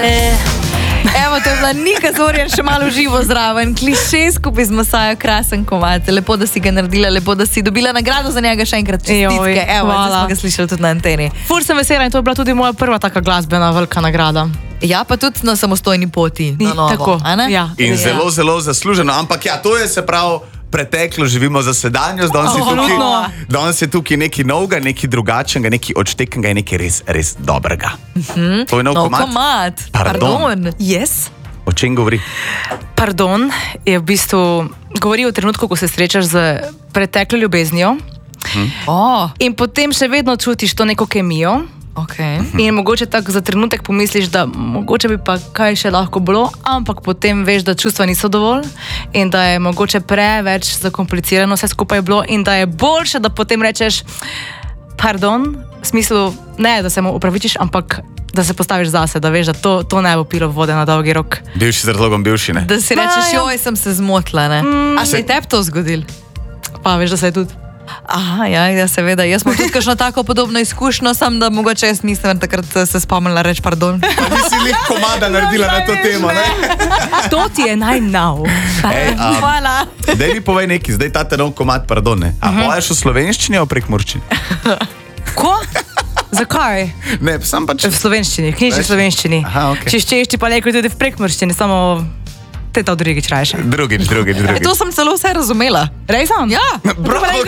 Evo, to je bila Nika Zorjan še malo živo zraven. Kliše skupaj z Masajo, krasen komad. Lepo, da si ga naredila, lepo, da si dobila nagrado za njega še enkrat čestitke. Evo, zdaj smo ga slišali tudi na anteni. Ful sem vesela in to je bila tudi moja prva taka glasbena velika nagrada. Ja, pa tudi na samostojni poti. Na novo, tako, ja. In zelo zasluženo. Ampak ja, to je se prav preteklo, živimo za sedanjost. Danes je tukaj nekaj novega, nekaj drugačnega, nekaj odštekenega in nekaj res dobrega. To je nov komad. Pardon. Yes. O čem govori? Pardon je v bistvu govori o trenutku, ko se srečaš z preteklo ljubeznijo in potem še vedno čutiš to neko kemijo. Okay. In mogoče tako za trenutek pomisliš, da mogoče bi pa kaj še lahko bilo, ampak potem veš, da čustva niso dovolj in da je mogoče preveč zakomplicirano vse skupaj bilo in da je boljše, da potem rečeš pardon, v smislu ne, da se mu upravičiš, ampak da se postaviš zase, da veš, da to ne bo pilo vode na dolgi rok. Bivši z razlogom bivši, ne? Da si rečeš, joj, sem se zmotila, ne? A se je tebi to zgodil? Pa veš, da se je tudi. Aha, ja, seveda. Jaz imam tudi kakšno tako podobno izkušnjo, sam da mogoče jaz nisem takrat se spomnila reči pardon. Pa nisi lih komada naredila na to temo, ne? To ti je najnav. Hvala. Daj mi povej nekaj, zdaj ta nov komad, pardon, ne? A povajaš v slovenščini ali v prekmurščini? Ko? Zakaj? Ne, sam pač... V slovenščini, knjižni slovenščini. Aha, okej. Če ščeš ti pa nekaj tudi v prekmurščini, samo... Te to drugič rajše. Drugič. To sem celo vse razumela. Rej sem? Ja. Bravo,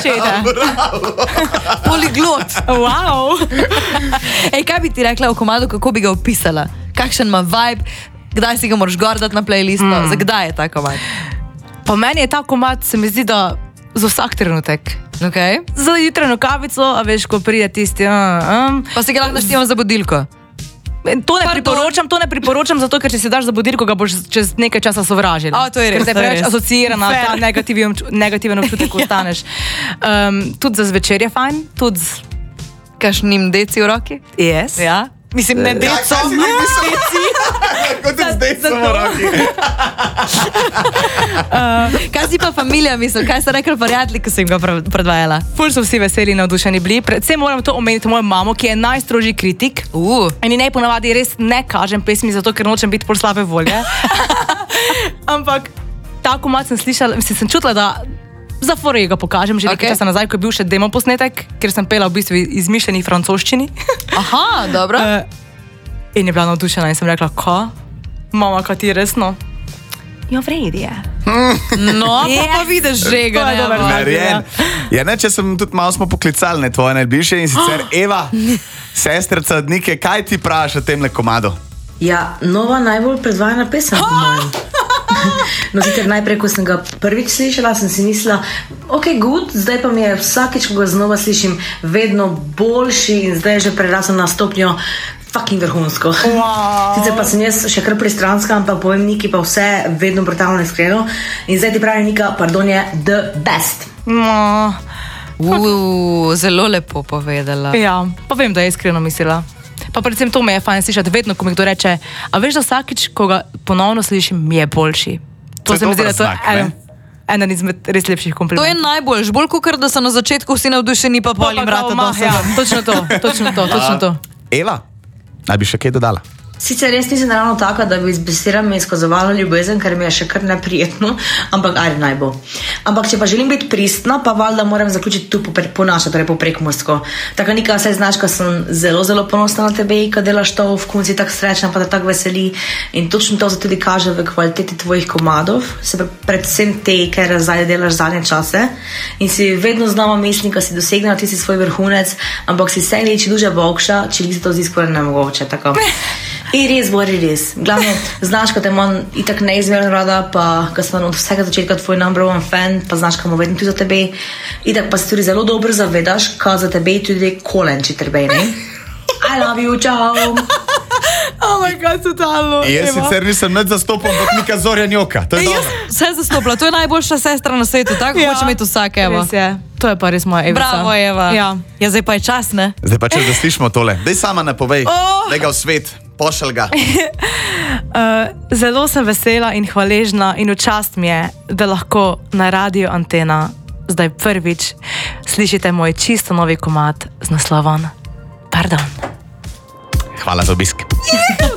Poliglot. Wow. Ej, kaj bi ti rekla o komadu, kako bi ga opisala? Kakšen ima vibe? Kdaj si ga moraš gor dati na playlistu? Za kdaj je ta komad? Pa meni je ta komad, se mi zdi, da za vsak trenutek. Okay. Za jutranjo kavico, a veš, ko pride tisti... Pa si ga lahko naštevam za budilko? To ne priporočam, zato ker če si daš za budilko, ga boš čez nekaj časa sovražil. To je res. Ker se preveč asociirana, ta negativen občutek ostaneš. Tudi za zvečer je fajn, tudi z kakšnim deci v roki? Yes. Ja. Mislim, ne decom. Kot je z decom v roki. Kaj si pa familija mislil? Kaj so rekli prijatelji, ko sem ga predvajala? Ful so vsi veseli in navdušeni bili. Predvsem moram to omeniti mojo mamo, ki je najstrožji kritik. In nej ponavadi res ne kažem pesmi, zato ker nočem biti pol slabe volje. Ampak ta komad sem slišala, sem čutila, da za forejo ga pokažem že nekaj časa nazaj, ko je bil še demo posnetek, ker sem pela v bistvu izmišljeni francoščini. Aha, dobro. In je bila navdušena in sem rekla, ko? Mama, kaj ti resno? Jo, vredi je. No, pa vidiš že ga. Ja, ne, če sem tudi malo smo poklicali, ne, tvoje najbližje in sicer Eva, sestrica Nike, kaj ti praviš o temle komadu? Ja, nova najbolj predvajana pesem, po mojem. No, sicer najprej, ko sem ga prvič slišala, sem si mislila, ok, good, zdaj pa mi je vsakič, ko ga znova slišim, vedno boljši in zdaj že prerasel na stopnjo fucking vrhunsko. Sicer pa sem jaz še kar pristranska, ampak povem Niki pa vse vedno brutalno iskreno in zdaj ti pravi Nika, pardon, je the best. Zelo lepo povedala. Ja, pa vem, da je iskreno mislila. Pa predvsem to me je fajn slišati, vedno, ko mi kdo reče, a veš, da vsakič, ko ga ponovno slišim, mi je boljši. To se mi zdi, da to je eden izmed res lepših komplimentov. To je najboljš, bolj kot da so na začetku vsi navdušeni, pa pol jim vrata dosežem. Točno to. Eva, naj bi še kaj dodala? Sicer res nisem ravno taka, da bi z besedami izkazovala ljubezen, ker mi je še kar neprijetno, ampak ajde naj bo. Ampak če pa želim biti pristna, pa valjda moram zaključiti tu po naše, torej po prekmursko. Tako Nika, saj znaš, ko sem zelo ponosna na tebe, ko delaš to v konci tako srečna, pa te tako veseli in točno to se tudi kaže v kvaliteti tvojih komadov, se predvsem te, ker zdaj delaš zadnje čase in si vedno znova mislim, ko si dosegnila tisti svoj vrhunec, ampak si vse leči duže bokša, če li se to zdi skoraj nemogoče, tako. In res, bori res. Glavno, znaš, ko te imam itak neizmerno rada, pa ko sem od vsega začetka tvoj number one fan, pa znaš, ko imam vedno tudi za tebe. Itak pa se tudi zelo dobro zavedaš, ko za tebe tudi kolenči tebe, ne? I love you, čau! Oh my god, totalno. Jaz sicer nisem nič zastopal, ampak Nika Zorjan joka. To je dobro. Vse zastopila, to je najboljša sestra na svetu, tako hoče imeti vsak, Eva. Res je. To je pa res moja Evica. Bravo, Eva. Ja, zdaj pa je čas, ne? Zdaj pa čas, da slišimo tole. Daj sama napovej, daj ga v svet, pošalj ga. Zelo sem vesela in hvaležna in v čast mi je, da lahko na Radio Antena zdaj prvič slišite moj čisto novi komad z naslovom Pardon. Hvala za obisk.